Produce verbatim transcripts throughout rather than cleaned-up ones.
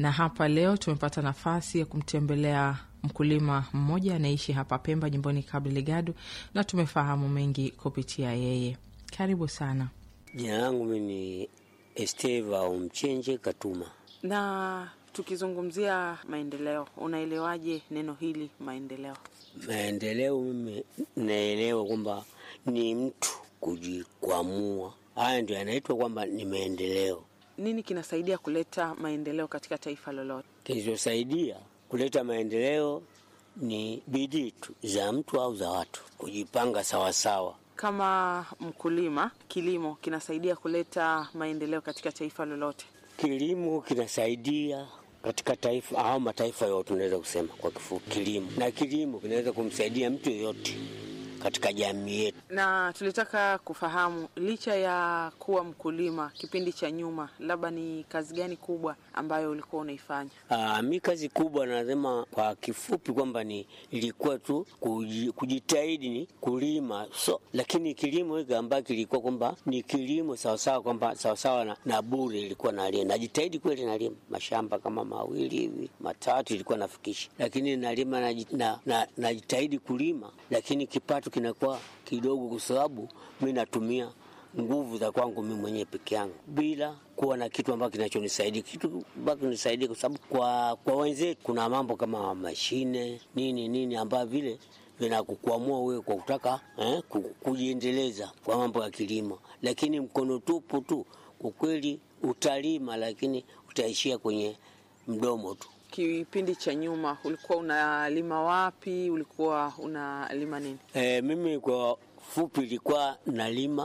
Na hapa leo tumepata nafasi ya kumtembelea mkulima mmoja anaishi hapa Pemba, jimboni Cabo Delgado, na tumefahamu mengi kupitia yeye. Karibu sana. Jina langu mimi ni Esteva Mchenje Katuma. Na tukizungumzia maendeleo, unaelewaje neno hili maendeleo? Maendeleo mimi naelewa kwamba ni mtu kujikwamua. Haya ndio yanaitwa kwamba ni maendeleo. Nini kinasaidia kuleta maendeleo katika taifa lolote? Kinachosaidia kuleta maendeleo ni bidii tu za mtu au za watu, kujipanga sawa sawa. Kama mkulima, kilimo kinasaidia kuleta maendeleo katika taifa lolote? Kilimo kinasaidia katika taifa au mataifa yote, tunaweza kusema kwa kifupi kilimo. Na kilimo kinaweza kumsaidia mtu yote katika jamii yetu. Na tulitaka kufahamu, licha ya kuwa mkulima kipindi cha nyuma, labda ni kazi gani kubwa ambayo ulikuwa unaifanya? Ah, mimi kazi kubwa nasema kwa kifupi kwamba ni ilikuwa tu kujitahidi ni kulima. So lakini kilimo hiki ambacho kilikuwa kwamba ni kilimo sawa sawa, kwamba sawa sawa na, na bure ilikuwa nalima. Najitahidi kweli nalima mashamba kama mawili hivi, matatu ilikuwa nafikisha. Lakini nalima na najitahidi na, na kulima, lakini kipato kinakuwa kidogo kwa sababu mimi natumia nguvu za kwangu mimi mwenyewe peke yangu bila kuwa na kitu ambacho kinachonisaidia. Kitu ambacho kinanisaidia kwa sababu kwa kwa wenzetu kuna mambo kama mashine nini nini ambayo vile vinakukuamua wewe kwa kutaka eh, kujiendeleza kwa mambo ya kilimo. Lakini mkono tupu tu kwa kweli utalima, lakini utaishia kwenye mdomo tu. Kipindi cha nyuma ulikuwa unalima wapi? Ulikuwa unalima nini? Eh, mimi kwa fupi ilikuwa nalima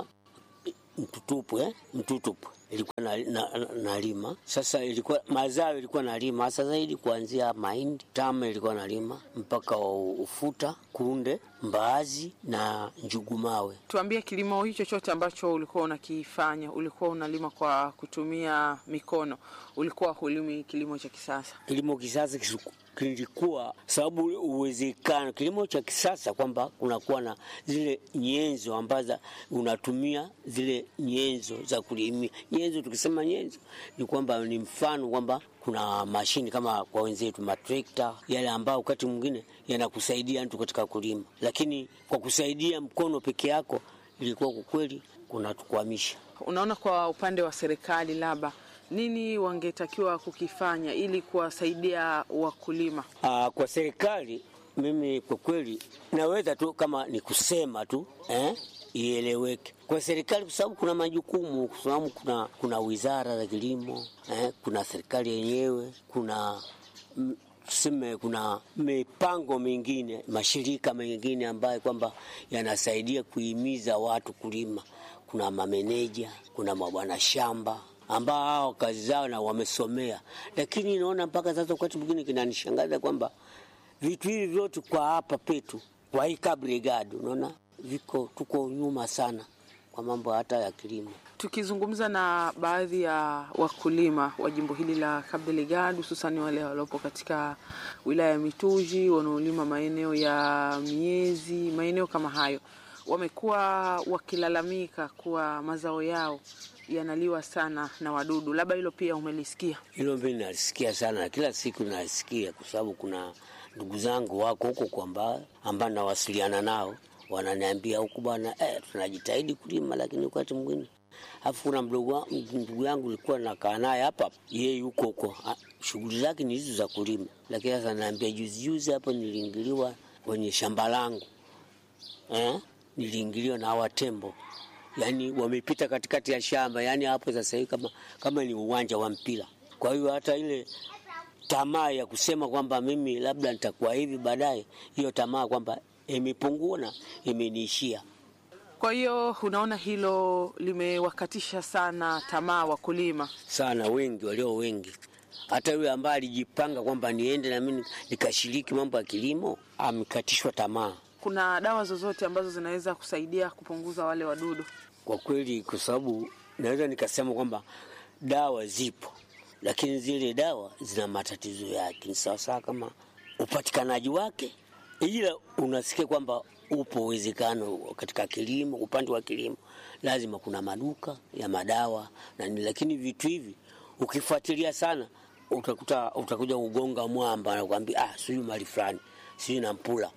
mtutupu eh mtutupu ilikuwa na, na, na, nalima. Sasa ilikuwa mazao ilikuwa nalima hasa zaidi kuanzia mahindi, tama ilikuwa nalima mpaka ufuta, kunde, mbaazi na njugumawe. Tuambie, kilimo hicho chote ambacho ulikuwa unakifanya, ulikuwa unalima kwa kutumia mikono, ulikuwa hulimi kilimo cha kisasa? Kilimo kisasa kilikuwa sababu uwezekano kilimo cha kisasa kwamba kunakuwa na zile nyenzo ambazo unatumia zile nyenzo za kulimia. Nyenzo tukisema nyenzo ni kwamba ni mfano kwamba kuna mashini kama kwa wenzetu matrekta yale ambao wakati mwingine yanakusaidia mtu katika kulima, lakini kwa kusaidia mkono peke yako ilikuwa kwa kweli kunatukwamisha. Unaona, kwa upande wa serikali labda nini wangetakiwa kukifanya ili kuwasaidia wakulima? Ah, kwa serikali mimi kwa kweli naweza tu kama ni kusema tu eh ieleweke kwa serikali, kwa sababu kuna majukumu, kwa sababu kuna kuna wizara za kilimo eh, kuna serikali yenyewe, kuna tuseme kuna mipango mingine, mashirika mengine ambayo kwamba yanasaidia kuhimiza watu kulima. Kuna mameneja, kuna mabwana shamba ambao kazi zao na wamesomea. Lakini naona mpaka sasa wakati mwingine kinanishangaza kwamba vitu hivi vyote kwa hapa petu kwa hii Cabo Delgado unaona viko tuko nyuma sana kwa mambo hata ya kilimo. Tukizungumza na baadhi ya wakulima wa jimbo hili la Cabo Delgado, hususan wale waliopo katika wilaya ya Mituji, wanaolima maeneo ya Miezi, maeneo kama hayo, wamekuwa wakilalamika kuwa mazao yao yanaliwa sana na wadudu. Labda hilo pia umelisikia? Hilo mimi nalisikia sana, kila siku nalisikia, kwa sababu kuna ndugu zangu wako huko kwamba ambao nawasiliana nao wananiambia huko bwana eh tunajitahidi kulima, lakini wakati mwingine afu kuna mdogo ndugu yangu alikuwa nakaa naye hapa, yeye yuko huko shughuli zake ni hizo za kulima, lakini sasa ananiambia juzi juzi hapa niliingiliwa kwenye shamba langu eh niliingiliwa na hawa tembo. Yani wamepita katikati ya shamba, yani hapo sasa hivi kama kama ni uwanja wa mpira. Kwa hiyo hata ile tamaa ya kusema kwamba mimi labda nitakuwa hivi baadaye, hiyo tamaa kwamba imepungua na imeniishia. Kwa hiyo unaona hilo limewakatisha sana tamaa wakulima sana, wengi walio wengi. Hata yule ambaye alijipanga kwamba niende na mimi nikashiriki mambo ya kilimo amekatishwa tamaa. Kuna dawa zozote ambazo zinaweza kusaidia kupunguza wale wadudu? Kwa kweli, kwa sababu naweza nikasema kwamba dawa zipo, lakini zile dawa zina matatizo yake. Ni sawa sawa kama upatikanaji wake, ila unasikia kwamba upo uwezekano katika kilimo, upande wa kilimo lazima kuna maduka ya madawa na ni, lakini vitu hivi ukifuatilia sana utakuta utakuja kugonga mwamba na kuambia ah, sijui mali fulani, sijui Nampula,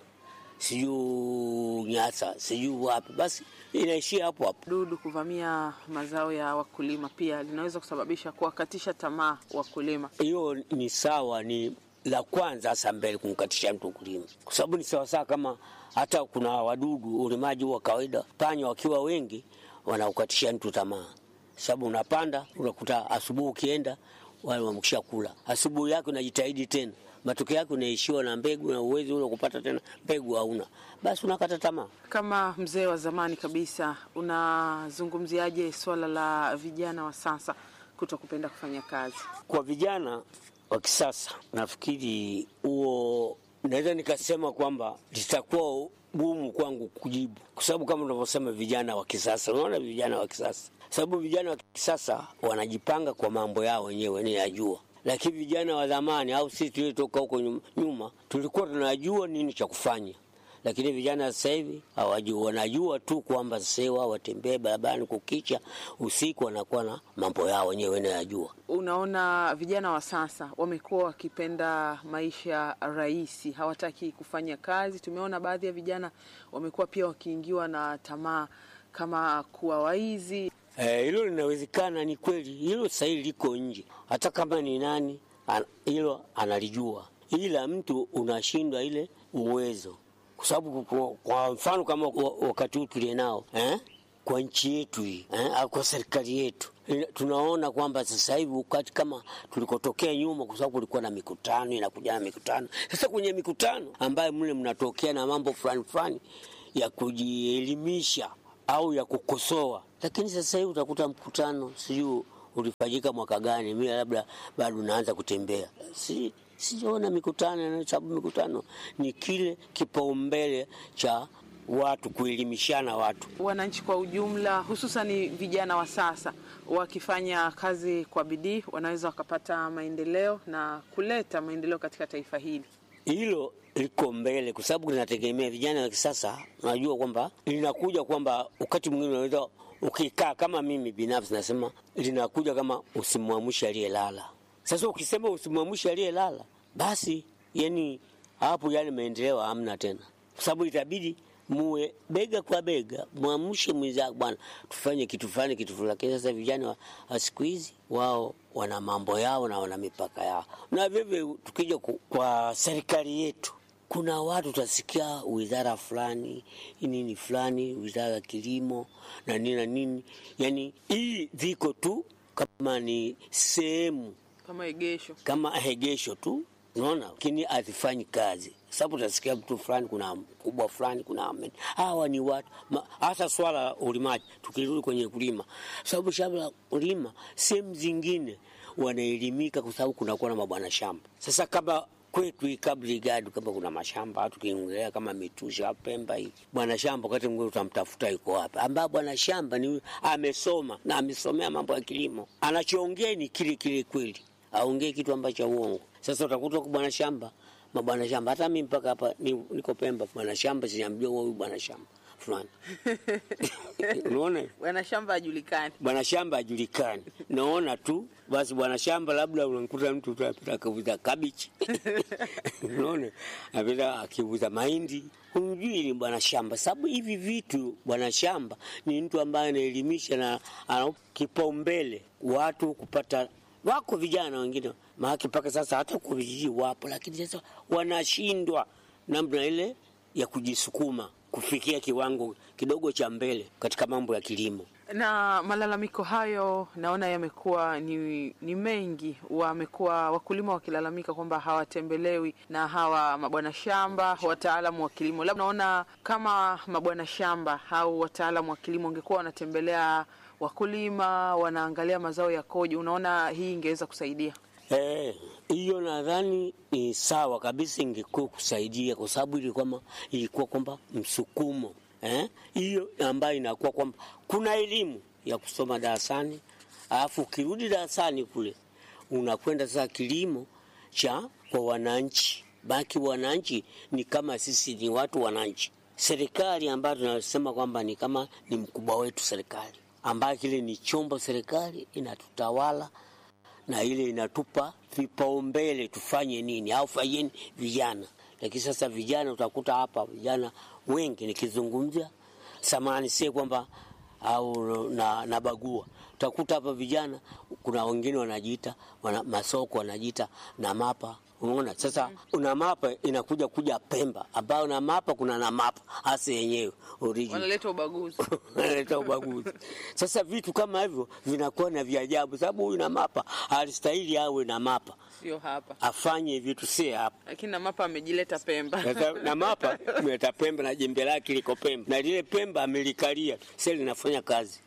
sijui Nyasa, sijui wapi, basi inaishia hapo hapo. Dudu kuvamia mazao ya wakulima pia linaweza kusababisha kuwakatisha tamaa wakulima. Hiyo ni sawa, ni la kwanza hasa mbele kumkatisha mtu kulima, kwa sababu ni sawa sawa kama hata kuna wadudu ulimaji wa kawaida, panya wakiwa wengi wanaukatisha mtu tamaa, sababu unapanda unakuta asubuhi ukienda wale wamekisha kula, asubuhi yake unajitahidi tena, matokeo yake unaishiwa na mbegu na uwezo ule kupata tena mbegu hauna, basi unakata tamaa. Kama mzee wa zamani kabisa, unazungumziaje swala la vijana wa sasa kutokupenda kufanya kazi? Kwa vijana wa kisasa nafikiri huo naweza nikasema kwamba litakuwa gumu kwangu kujibu, kwa sababu kama unavyosema vijana wa kisasa, unaona vijana wa kisasa, sababu vijana wa kisasa wanajipanga kwa mambo yao wenyewe ni yajua, lakini vijana wa zamani au sisi tulitoka huko nyuma tulikuwa tunajua nini cha kufanya, lakini vijana sasa hivi hawajui, wanajua tu kwamba sasa wao watembee barabarani kukicha, usiku wanakuwa na mambo yao wenyewe wanayajua. Unaona vijana wa sasa wamekuwa wakipenda maisha rahisi, hawataki kufanya kazi. Tumeona baadhi ya vijana wamekuwa pia wakiingiwa na tamaa kama kuwa waizi. Eh, hilo linawezekana, ni kweli. Hilo sasa hivi liko nje. Hata kama ni nani, hilo analijua. Ila mtu unashindwa ile uwezo. Kwa sababu kwa mfano kama wakati huu tulienao, eh? Kwa nchi yetu hii, eh? Kwa serikali yetu, tunaona kwamba sasa hivi wakati kama tulikotokea nyuma, kwa sababu kulikuwa na mikutano, inakuja na mikutano. Sasa kwenye mikutano ambayo mle mnatokea na mambo fulani fulani ya kujielimisha au ya kukosoa, lakini sasa hivi utakuta mkutano sijui ulifanyika mwaka gani, mimi labda bado naanza kutembea, si sijaona mikutano, na sababu mikutano ni kile kipaumbele cha watu kuelimishana watu. Wananchi kwa ujumla, hususan vijana wa sasa, wakifanya kazi kwa bidii wanaweza wakapata maendeleo na kuleta maendeleo katika taifa hili. Hilo liko mbele, kwa sababu linategemea vijana wa kisasa. Unajua kwamba linakuja kwamba wakati mwingine unaweza ukikaa, kama mimi binafsi nasema linakuja kama usimwamshe aliyelala. Sasa ukisema usimwamshe aliyelala, basi yani hapo yale maendeleo hamna tena, kwa sababu itabidi muwe bega kwa bega, muamshe mwenzako, bwana tufanye kitu fulani kitu fulani. Lakini sasa vijana wa siku hizi wao wana mambo yao na wana mipaka yao. Na vivyo tukija kwa serikali yetu, kuna watu utasikia wizara fulani nini fulani, wizara ya kilimo na nini na nini, yani hii ziko tu kama ni sehemu kama egesho kama egesho tu, unaona, lakini hazifanyi kazi. Sababu utasikia mtu fulani, kuna kubwa fulani, kuna amen. Hawa ni watu hasa swala ulimaji. Tukirudi kwenye kulima, sababu shamba kulima sehemu zingine wanaelimika, kwa sababu kuna kuwa na mabwana shamba. Sasa kama kwetu kabla gadu, kama kuna mashamba tukiongelea kama Mitusha Pemba hivi, bwana shamba wakati mwingine utamtafuta yuko wapi, ambapo bwana shamba ni amesoma na amesomea mambo ya kilimo, anachoongea ni kile kile kweli, aongee kitu ambacho uongo. Sasa utakuta kwa bwana shamba, mabwana shamba, hata mimi mpaka hapa niko Pemba, bwana shamba sijamjua huyu bwana shamba fulani. Unaona, bwana shamba hajulikani, bwana shamba hajulikani, naona tu basi bwana shamba, labda unamkuta mtu tutapita kuvuza kabichi. Unaona, anapita akivuza mahindi, unjui ni bwana shamba. Sababu hivi vitu, bwana shamba ni mtu ambaye anaelimisha na ana kipaumbele watu kupata. Wako vijana wengine maana mpaka sasa hata kwa vijiji wapo, lakini sasa wanashindwa namna ile ya kujisukuma kufikia kiwango kidogo cha mbele katika mambo ya kilimo. Na malalamiko hayo naona yamekuwa ni, ni mengi. Wamekuwa wakulima wakilalamika kwamba hawatembelewi na hawa mabwana shamba, wataalamu wa kilimo. Labda naona kama mabwana shamba au wataalamu wa kilimo ungekuwa wanatembelea wakulima, wanaangalia mazao yakoje, unaona hii ingeweza kusaidia? Eh, hiyo nadhani ni sawa kabisa, ingekuwa kusaidia, kwa sababu ilikuwa ilikuwa kwamba msukumo, eh, hiyo ambayo inakuwa kwamba kuna elimu ya kusoma darasani, alafu ukirudi darasani kule unakwenda sasa kilimo cha kwa wananchi. Baki wananchi ni kama sisi ni watu wananchi. Serikali ambayo tunasema kwamba ni kama ni mkubwa wetu, serikali ambayo kile ni chombo, serikali inatutawala na ile inatupa vipaumbele tufanye nini au fanyeni vijana. Lakini sasa vijana utakuta hapa vijana wengi nikizungumzia samani si kwamba au na, na bagua. Utakuta hapa vijana kuna wengine wanajiita wana, masoko wanajiita na mapa. Unaona sasa una mapa inakuja kuja Pemba ambao na mapa kuna na mapa hasa yenyewe original. Wanaleta ubaguzi. Wanaleta ubaguzi. Sasa vitu kama hivyo vinakuwa na viajabu sababu huyu na mapa alistahili awe na mapa. Sio hapa. Afanye vitu si hapa. Lakini na mapa amejileta Pemba. Sasa na mapa ameleta Pemba na jembe lake liko Pemba. Na lile Pemba amelikalia. Sasa linafanya kazi.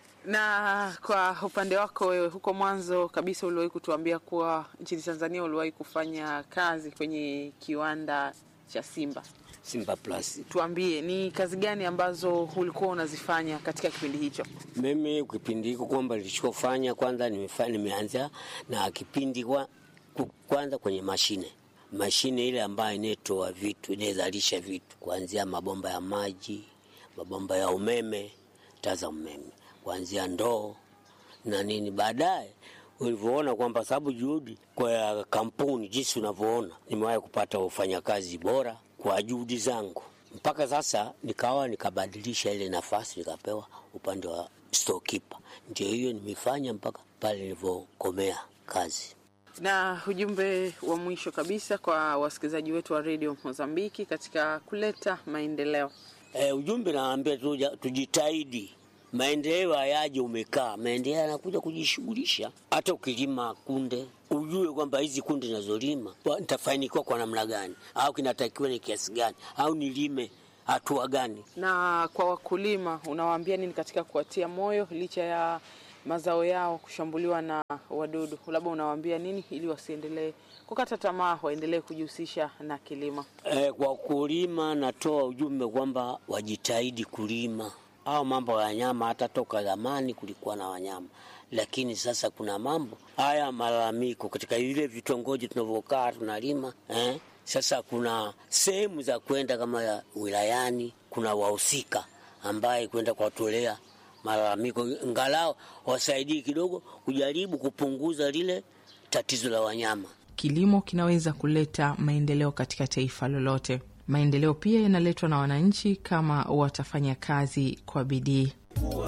Na kwa upande wako wewe huko mwanzo kabisa uliwahi kutuambia kuwa nchini Tanzania uliwahi kufanya kazi kwenye kiwanda cha Simba. Simba Plus. Tuambie ni kazi gani ambazo ulikuwa unazifanya katika kipindi hicho? Mimi kipindi hiko kwamba nilichofanya kwanza nimefanya nimeanza na kipindi kwa kwanza kwenye mashine. Mashine ile ambayo inatoa vitu, inazalisha vitu kuanzia mabomba ya maji, mabomba ya umeme, taa za umeme, kuanzia ndoo na nini. Baadaye ulivyoona kwamba sababu juhudi kwa kampuni jinsi unavyoona nimewahi kupata wafanyakazi bora kwa juhudi zangu, mpaka sasa nikawa nikabadilisha ile nafasi nikapewa upande wa storekeeper. Ndio hiyo nimefanya mpaka pale nilipokomea kazi. Na ujumbe wa mwisho kabisa kwa wasikilizaji wetu wa Radio Mozambiki katika kuleta maendeleo. E, ujumbe naambia tujitahidi. Maendeleo hayaji umekaa, maendeleo yanakuja kujishughulisha. Hata ukilima kunde, ujue kwamba hizi kunde ninazolima nitafanikiwa kwa namna gani, au kinatakiwa ni kiasi gani, au nilime hatua gani. Na kwa wakulima unawaambia nini katika kuwatia moyo licha ya mazao yao kushambuliwa na wadudu? Labda unawaambia nini ili wasiendelee kukata tamaa, waendelee kujihusisha na kilimo? E, kwa kulima natoa ujumbe kwamba wajitahidi kulima. Hao mambo ya nyama hata toka zamani kulikuwa na wanyama. Lakini sasa kuna mambo haya malalamiko katika ile vitongoji tunavokaa tunalima. Eh? Sasa kuna sehemu za kwenda kama ya wilayani, kuna wahusika ambaye kwenda kuwatolea malalamiko. Ngalao wasaidii kidogo kujaribu kupunguza lile tatizo la wanyama. Kilimo kinaweza kuleta maendeleo katika taifa lolote. Maendeleo pia yanaletwa na wananchi kama watafanya kazi kwa bidii.